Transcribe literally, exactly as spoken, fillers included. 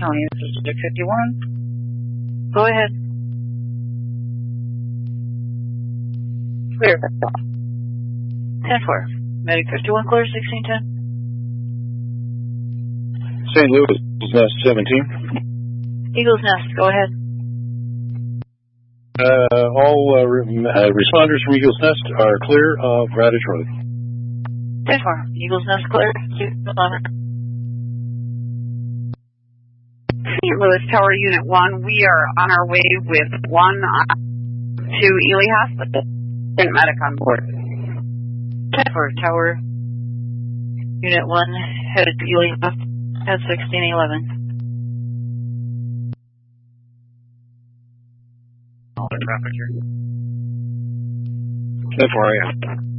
County, this is District fifty-one. Go ahead. Clear. ten four. Medic fifty-one, clear, sixteen ten. Saint Louis, Nest seventeen. Eagles Nest, go ahead. Uh, all uh, re uh, responders from Eagles Nest are clear of Radish Road. ten four. Eagles Nest clear. Saint Louis Tower Unit one, we are on our way with one to Ely Hospital. Send medic on board. ten four. Tower Unit one, headed to Ely Hospital at sixteen eleven. All the traffic here. ten four, yeah.